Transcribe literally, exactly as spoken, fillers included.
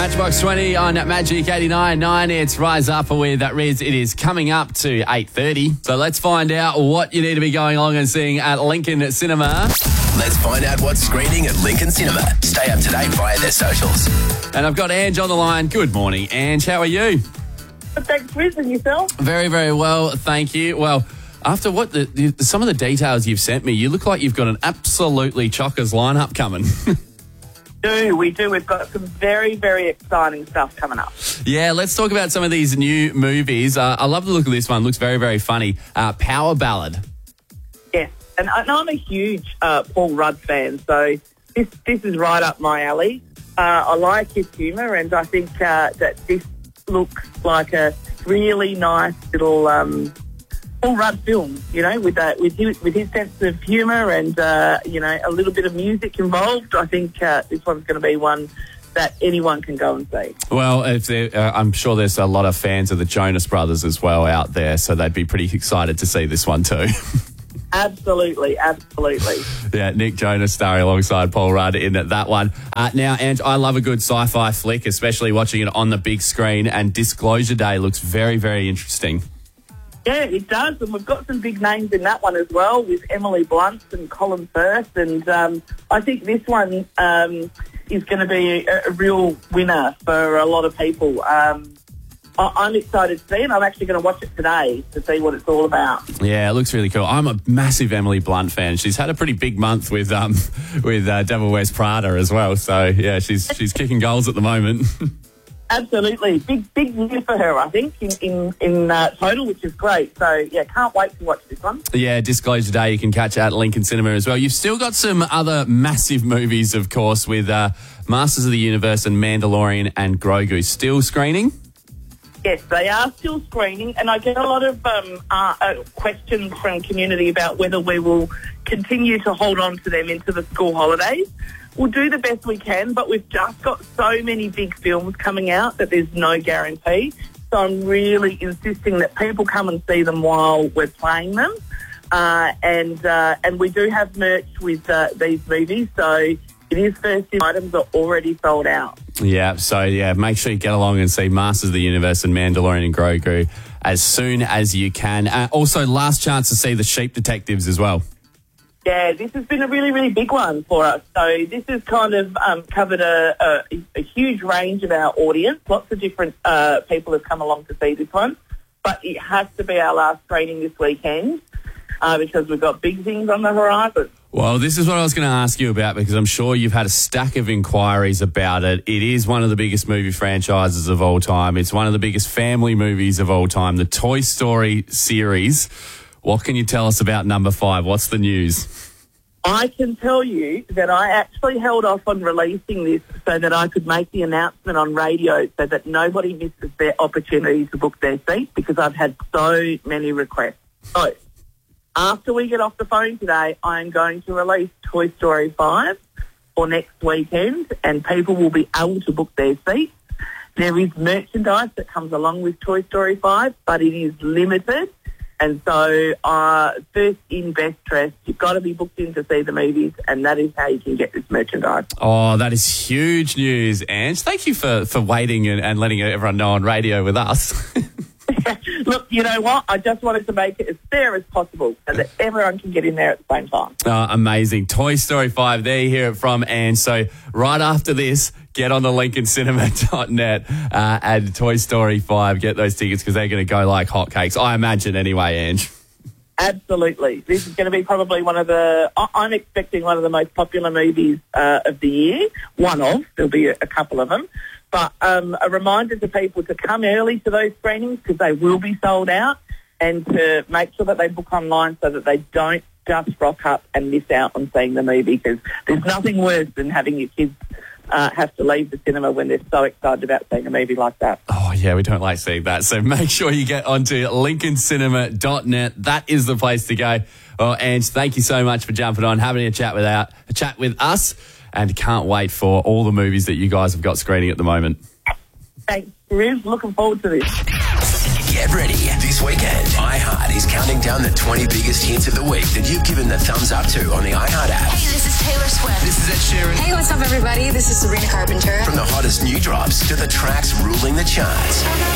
Matchbox twenty on Magic eighty-nine point nine. It's Rise Up with Riz. It is coming up to eight thirty. So let's find out what you need to be going along and seeing at Lincoln Cinema. Let's find out what's screening at Lincoln Cinema. Stay up to date via their socials. And I've got Ange on the line. Good morning, Ange. How are you? Thanks, Riz, and yourself? Very, very well. Thank you. Well, after what the, the some of the details you've sent me, you look like you've got an absolutely chockers lineup coming. do we do we've got some very very exciting stuff coming up. Yeah, let's talk about some of these new movies. uh, I love the look of this one. Looks very very funny. uh, Power Ballad. Yes, and, I, and I'm a huge uh, Paul Rudd fan, so this this is right up my alley. uh, I like his humour, and I think uh, that this looks like a really nice little um Paul Rudd film, you know, with uh, with his, with his sense of humour and, uh, you know, a little bit of music involved. I think uh, this one's going to be one that anyone can go and see. Well, if there, uh, I'm sure there's a lot of fans of the Jonas Brothers as well out there, so they'd be pretty excited to see this one too. Absolutely, absolutely. Yeah, Nick Jonas starring alongside Paul Rudd in that one. Uh, now, Ange, I love a good sci-fi flick, especially watching it on the big screen, and Disclosure Day looks very, very interesting. Yeah, it does, and we've got some big names in that one as well, with Emily Blunt and Colin Firth, and um, I think this one um, is going to be a, a real winner for a lot of people. Um, I, I'm excited to see it. I'm actually going to watch it today to see what it's all about. Yeah, it looks really cool. I'm a massive Emily Blunt fan. She's had a pretty big month with um with uh, Devil Wears Prada as well, so yeah, she's she's kicking goals at the moment. Absolutely. Big, big year for her, I think, in, in, in uh, total, which is great. So, yeah, can't wait to watch this one. Yeah, Disclosure Day you can catch at Lincoln Cinema as well. You've still got some other massive movies, of course, with uh, Masters of the Universe and Mandalorian and Grogu still screening. Yes, they are still screening, and I get a lot of um, uh, uh, questions from community about whether we will continue to hold on to them into the school holidays. We'll do the best we can, but we've just got so many big films coming out that there's no guarantee. So I'm really insisting that people come and see them while we're playing them. Uh, and uh, and we do have merch with uh, these movies, so it is first in items are already sold out. Yeah, so yeah, make sure you get along and see Masters of the Universe and Mandalorian and Grogu as soon as you can. Uh, also, last chance to see The Sheep Detectives as well. Yeah, this has been a really, really big one for us. So this has kind of um, covered a, a, a huge range of our audience. Lots of different uh, people have come along to see this one. But it has to be our last screening this weekend uh, because we've got big things on the horizon. Well, this is what I was going to ask you about, because I'm sure you've had a stack of inquiries about it. It is one of the biggest movie franchises of all time. It's one of the biggest family movies of all time, the Toy Story series. What can you tell us about number five? What's the news? I can tell you that I actually held off on releasing this so that I could make the announcement on radio so that nobody misses their opportunity to book their seat, because I've had so many requests. So, after we get off the phone today, I am going to release Toy Story five for next weekend, and people will be able to book their seats. There is merchandise that comes along with Toy Story five, but it is limited. And so, uh, first in, best dressed, you've got to be booked in to see the movies, and that is how you can get this merchandise. Oh, that is huge news, Ange. Thank you for, for waiting and, and letting everyone know on radio with us. Look, you know what? I just wanted to make it as fair as possible so that everyone can get in there at the same time. Oh, amazing. Toy Story five, there you hear it from Ange. So right after this, get on the lincoln cinema dot net uh, and Toy Story five, get those tickets because they're going to go like hotcakes. I imagine anyway, Ange. Absolutely. This is going to be probably one of the, I'm expecting one of the most popular movies uh, of the year. One of, there'll be a, a couple of them. But um, a reminder to people to come early to those screenings because they will be sold out, and to make sure that they book online so that they don't just rock up and miss out on seeing the movie, because there's nothing worse than having your kids uh, have to leave the cinema when they're so excited about seeing a movie like that. Oh, yeah, we don't like seeing that. So make sure you get onto lincoln cinema dot net. That is the place to go. Well, Ange, thank you so much for jumping on, having a chat with, our, a chat with us. And can't wait for all the movies that you guys have got screening at the moment. Thanks, Riz. Looking forward to this. Get ready. This weekend, iHeart is counting down the twenty biggest hits of the week that you've given the thumbs up to on the iHeart app. Hey, this is Taylor Swift. This is Ed Sheeran. Hey, what's up, everybody? This is Sabrina Carpenter. From the hottest new drops to the tracks ruling the charts.